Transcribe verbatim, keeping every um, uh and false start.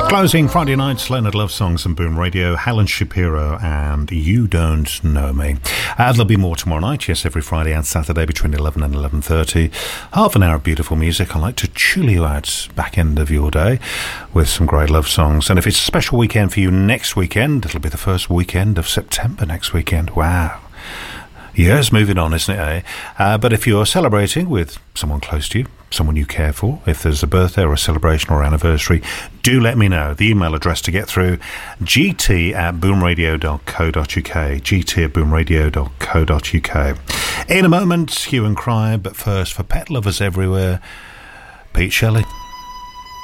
Closing Friday night's Leonard Love Songs and Boom Radio, Helen Shapiro and You Don't Know Me. Uh, there'll be more tomorrow night, yes, every Friday and Saturday between eleven and eleven thirty. Half an hour of beautiful music. I like to chill you out back end of your day with some great love songs. And if it's a special weekend for you next weekend, it'll be the first weekend of September next weekend. Wow. Years moving on, isn't it, eh? Uh, but if you're celebrating with someone close to you, someone you care for, if there's a birthday or a celebration or anniversary, do let me know. The email address to get through, gt at boomradio dot co dot uk, gt at boomradio dot co dot uk. In a moment, hue and cry, but first, for pet lovers everywhere, Pete Shelley.